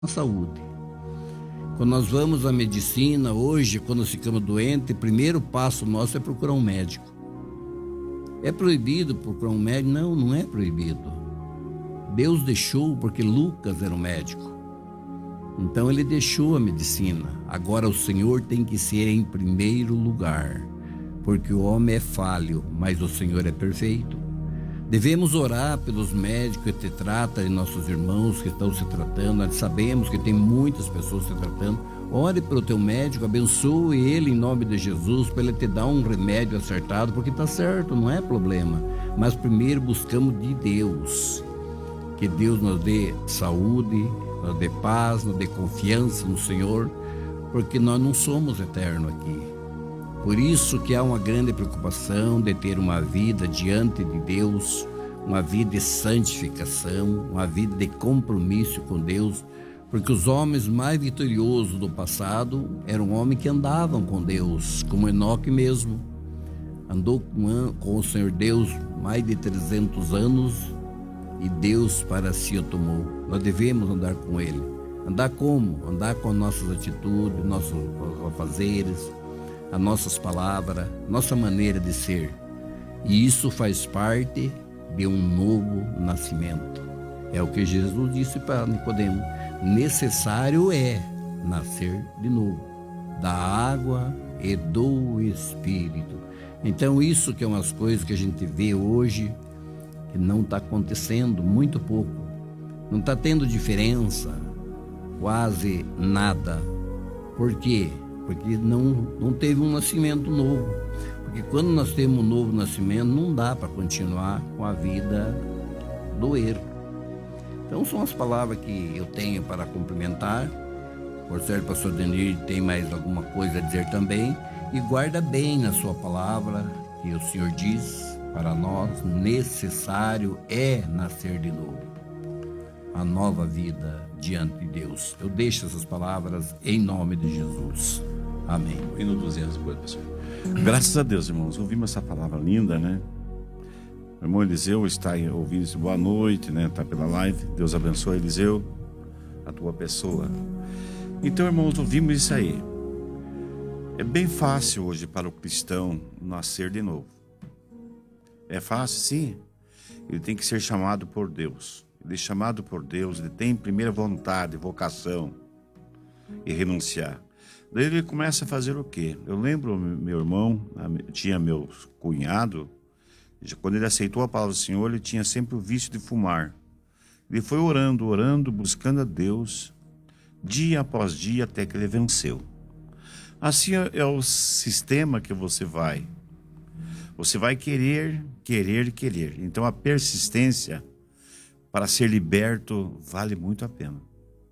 a saúde. Quando nós vamos à medicina, hoje, quando ficamos doentes, o primeiro passo nosso é procurar um médico. É proibido procurar um médico? Não, não é proibido. Deus deixou porque Lucas era um médico. Então ele deixou a medicina. Agora o Senhor tem que ser em primeiro lugar, porque o homem é falho, mas o Senhor é perfeito. Devemos orar pelos médicos que te tratam e nossos irmãos que estão se tratando. Nós sabemos que tem muitas pessoas se tratando. Ore pelo teu médico, abençoe ele em nome de Jesus, para ele te dar um remédio acertado, porque está certo, não é problema. Mas primeiro buscamos de Deus. Que Deus nos dê saúde, nos dê paz, nos dê confiança no Senhor, porque nós não somos eternos aqui. Por isso que há uma grande preocupação de ter uma vida diante de Deus, uma vida de santificação, uma vida de compromisso com Deus, porque os homens mais vitoriosos do passado eram homens que andavam com Deus, como Enoque mesmo. Andou com o Senhor Deus mais de 300 anos e Deus para si o tomou. Nós devemos andar com Ele. Andar como? Andar com nossas atitudes, nossos afazeres, as nossas palavras, nossa maneira de ser. E isso faz parte de um novo nascimento. É o que Jesus disse para Nicodemo. Necessário é nascer de novo, da água e do Espírito. Então isso que é umas coisas que a gente vê hoje, que não está acontecendo, muito pouco. Não está tendo diferença, quase nada. Por quê? Porque não teve um nascimento novo. Porque quando nós temos um novo nascimento, não dá para continuar com a vida do erro. Então são as palavras que eu tenho para complementar. Por certo, o pastor Denir tem mais alguma coisa a dizer também. E guarda bem na sua palavra, que o Senhor diz para nós, necessário é nascer de novo. A nova vida diante de Deus. Eu deixo essas palavras em nome de Jesus. Amém. Hino 200, pastor. Graças a Deus, irmãos. Ouvimos essa palavra linda, né? O irmão Eliseu está aí ouvindo isso. Boa noite, né? Está pela live. Deus abençoe, Eliseu, a tua pessoa. Então, irmãos, ouvimos isso aí. É bem fácil hoje para o cristão nascer de novo. É fácil, sim. Ele tem que ser chamado por Deus. Ele é chamado por Deus, ele tem primeira vontade, vocação e renunciar. Daí ele começa a fazer o quê? Eu lembro, meu irmão, tinha meu cunhado, quando ele aceitou a palavra do Senhor, ele tinha sempre o vício de fumar. Ele foi orando, buscando a Deus, dia após dia, até que ele venceu. Assim é o sistema que você vai. Você vai querer. Então a persistência para ser liberto vale muito a pena.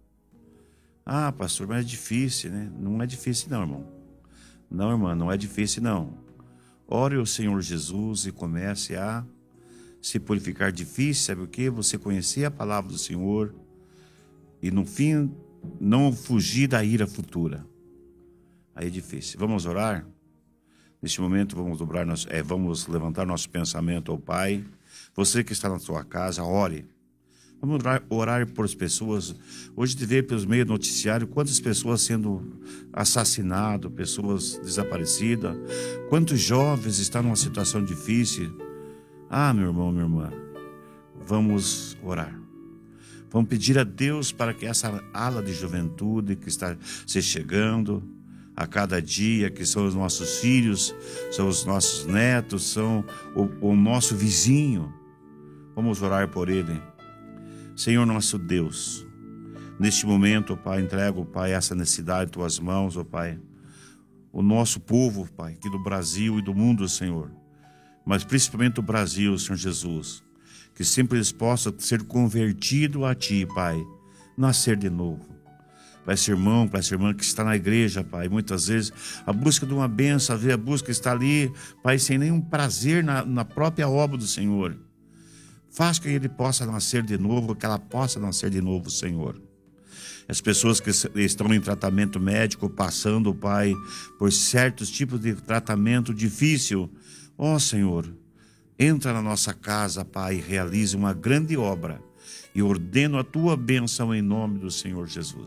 Ah, pastor, mas é difícil, né? Não é difícil não, irmão. Não, irmã, não é difícil não. Ore ao Senhor Jesus e comece a se purificar. Difícil, sabe o quê? Você conhecer a palavra do Senhor e no fim não fugir da ira futura. Aí é difícil. Vamos orar? Neste momento vamos levantar nosso pensamento ao Pai. Você que está na sua casa, ore. Vamos orar por as pessoas. Hoje te vê pelos meios do noticiário quantas pessoas sendo assassinadas, pessoas desaparecidas, quantos jovens estão numa situação difícil. Ah, meu irmão, minha irmã, vamos orar. Vamos pedir a Deus para que essa ala de juventude que está se chegando a cada dia, que são os nossos filhos, são os nossos netos, são o nosso vizinho. Vamos orar por ele. Senhor nosso Deus, neste momento, ó Pai, entrego, ó Pai, essa necessidade em Tuas mãos, ó Pai. O nosso povo, Pai, aqui do Brasil e do mundo, Senhor. Mas principalmente o Brasil, Senhor Jesus. Que sempre eles possam ser convertidos a Ti, Pai. Nascer de novo. Pai, esse irmão, Pai, essa irmã que está na igreja, Pai. Muitas vezes a busca de uma bênção, a busca está ali, Pai, sem nenhum prazer na própria obra do Senhor. Faz que ele possa nascer de novo, que ela possa nascer de novo, Senhor. As pessoas que estão em tratamento médico, passando, Pai, por certos tipos de tratamento difícil. Ó, Senhor, entra na nossa casa, Pai, e realize uma grande obra. e ordeno a tua bênção em nome do Senhor Jesus.